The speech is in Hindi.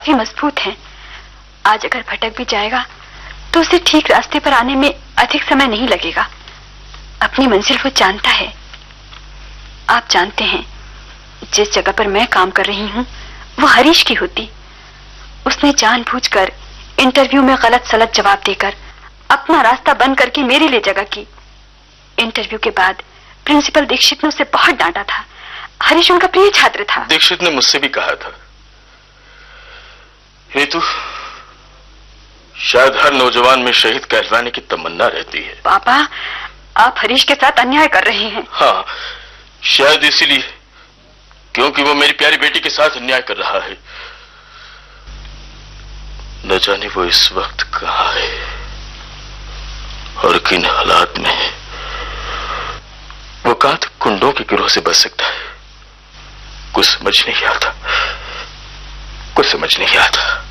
काफी मजबूत हैं। आज अगर भटक भी जाएगा तो उसे ठीक रास्ते पर आने में अधिक समय नहीं लगेगा। अपनी मंजिल वो जानता है। आप जानते हैं, जिस जगह पर मैं काम कर रही हूँ वो हरीश की होती। उसने जानबूझकर इंटरव्यू में गलत सलत जवाब देकर अपना रास्ता बंद करके मेरे लिए जगह की। इंटरव्यू के बाद प्रिंसिपल दीक्षित ने उसे बहुत डांटा था। हरीश उनका प्रिय छात्र था। दीक्षित ने मुझसे भी कहा था, हेतु शायद हर नौजवान में शहीद कहलवाने की तमन्ना रहती है। पापा, आप हरीश के साथ अन्याय कर रहे हैं। हाँ, शायद इसीलिए, क्योंकि वो मेरी प्यारी बेटी के साथ अन्याय कर रहा है। न जाने वो इस वक्त कहाँ है और किन हालात में है। वो कहां तक गुंडों के गिरोह से बच सकता है, कुछ समझ नहीं आता, कुछ समझ नहीं आता।